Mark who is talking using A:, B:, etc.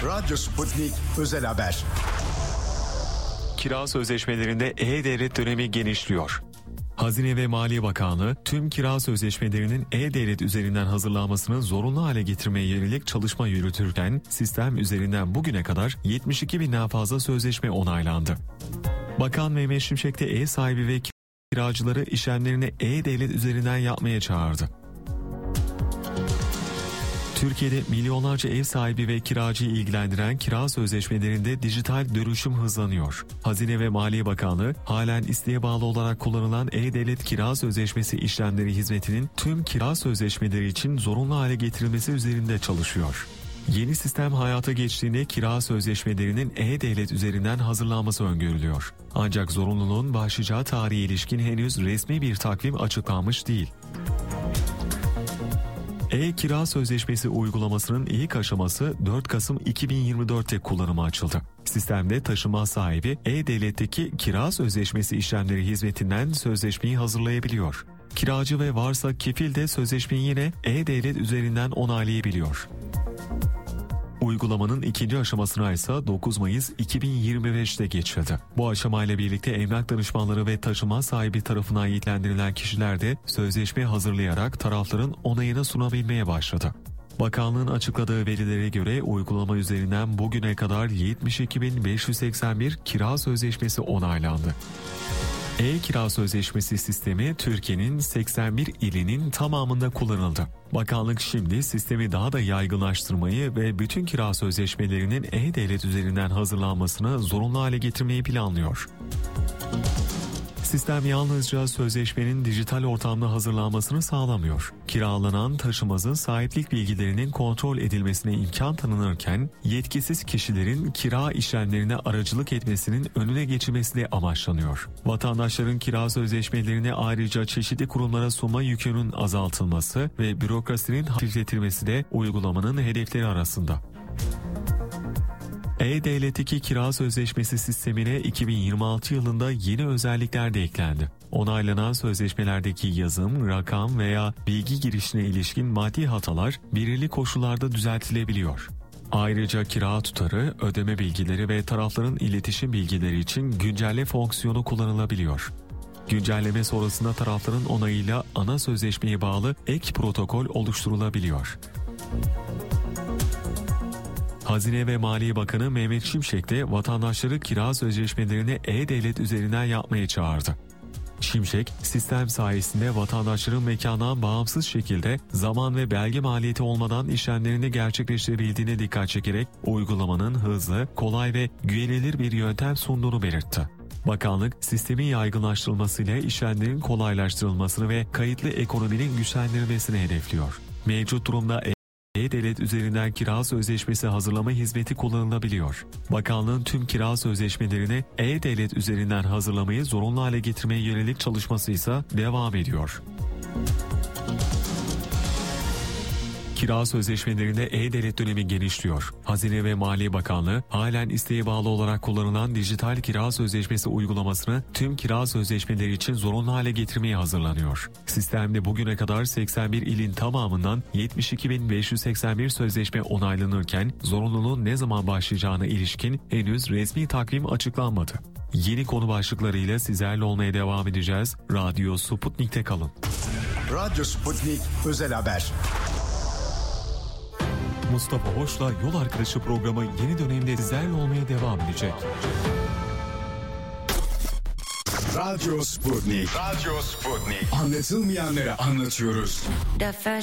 A: Radyo Sputnik Özel Haber.
B: Kira sözleşmelerinde E-Devlet dönemi genişliyor. Hazine ve Maliye Bakanlığı tüm kira sözleşmelerinin E-Devlet üzerinden hazırlanmasını zorunlu hale getirmeye yönelik çalışma yürütürken sistem üzerinden bugüne kadar 72 binden fazla sözleşme onaylandı. Bakan Mehmet Şimşek de ev sahibi ve kiracıları işlemlerini E-Devlet üzerinden yapmaya çağırdı. Türkiye'de milyonlarca ev sahibi ve kiracıyı ilgilendiren kira sözleşmelerinde dijital dönüşüm hızlanıyor. Hazine ve Maliye Bakanlığı halen isteğe bağlı olarak kullanılan E-Devlet kira sözleşmesi işlemleri hizmetinin tüm kira sözleşmeleri için zorunlu hale getirilmesi üzerinde çalışıyor. Yeni sistem hayata geçtiğinde kira sözleşmelerinin E-Devlet üzerinden hazırlanması öngörülüyor. Ancak zorunluluğun başlayacağı tarihe ilişkin henüz resmi bir takvim açıklanmış değil. E-Kira Sözleşmesi uygulamasının ilk aşaması 4 Kasım 2024'te kullanıma açıldı. Sistemde taşınmaz sahibi E-Devlet'teki kira sözleşmesi işlemleri hizmetinden sözleşmeyi hazırlayabiliyor. Kiracı ve varsa kefil de sözleşmeyi yine E-Devlet üzerinden onaylayabiliyor. Uygulamanın ikinci aşamasına ise 9 Mayıs 2025'te geçildi. Bu aşamayla birlikte emlak danışmanları ve taşınmaz sahibi tarafından yetlendirilen kişiler de sözleşme hazırlayarak tarafların onayına sunabilmeye başladı. Bakanlığın açıkladığı verilere göre uygulama üzerinden bugüne kadar 72.581 kira sözleşmesi onaylandı. E-Kira Sözleşmesi sistemi Türkiye'nin 81 ilinin tamamında kullanıldı. Bakanlık şimdi sistemi daha da yaygınlaştırmayı ve bütün kira sözleşmelerinin E-Devlet üzerinden hazırlanmasını zorunlu hale getirmeyi planlıyor. Sistem yalnızca sözleşmenin dijital ortamda hazırlanmasını sağlamıyor. Kiralanan taşımazın sahiplik bilgilerinin kontrol edilmesine imkan tanınırken, yetkisiz kişilerin kira işlemlerine aracılık etmesinin önüne geçilmesi de amaçlanıyor. Vatandaşların kira sözleşmelerini ayrıca çeşitli kurumlara sunma yükünün azaltılması ve bürokrasinin hafifletilmesi de uygulamanın hedefleri arasında. E-Devlet'teki kira sözleşmesi sistemine 2026 yılında yeni özellikler de eklendi. Onaylanan sözleşmelerdeki yazım, rakam veya bilgi girişine ilişkin maddi hatalar belirli koşullarda düzeltilebiliyor. Ayrıca kira tutarı, ödeme bilgileri ve tarafların iletişim bilgileri için güncelle fonksiyonu kullanılabiliyor. Güncelleme sonrasında tarafların onayıyla ana sözleşmeye bağlı ek protokol oluşturulabiliyor. Hazine ve Maliye Bakanı Mehmet Şimşek de vatandaşları kira sözleşmelerini E-Devlet üzerinden yapmaya çağırdı. Şimşek, sistem sayesinde vatandaşların mekandan bağımsız şekilde zaman ve belge maliyeti olmadan işlemlerini gerçekleştirebildiğine dikkat çekerek uygulamanın hızlı, kolay ve güvenilir bir yöntem sunduğunu belirtti. Bakanlık, sistemin yaygınlaştırılmasıyla işlemlerin kolaylaştırılmasını ve kayıtlı ekonominin güçlendirilmesini hedefliyor. Mevcut durumda E-Devlet üzerinden kira sözleşmesi hazırlama hizmeti kullanılabiliyor. Bakanlığın tüm kira sözleşmelerini E-Devlet üzerinden hazırlamayı zorunlu hale getirmeye yönelik çalışması ise devam ediyor. Kira sözleşmelerinde E-Devlet dönemi genişliyor. Hazine ve Maliye Bakanlığı halen isteğe bağlı olarak kullanılan dijital kira sözleşmesi uygulamasını tüm kira sözleşmeleri için zorunlu hale getirmeye hazırlanıyor. Sistemde bugüne kadar 81 ilin tamamından 72.581 sözleşme onaylanırken zorunluluğun ne zaman başlayacağına ilişkin henüz resmi takvim açıklanmadı. Yeni konu başlıklarıyla sizlerle olmaya devam edeceğiz. Radyo Sputnik'te kalın.
A: Radyo Sputnik Özel Haber.
B: Mustafa Hoş'la Yol Arkadaşı programı yeni dönemde sizlerle olmaya devam edecek.
A: Radyo Sputnik. Radyo Sputnik. Anlatılmayanları anlatıyoruz.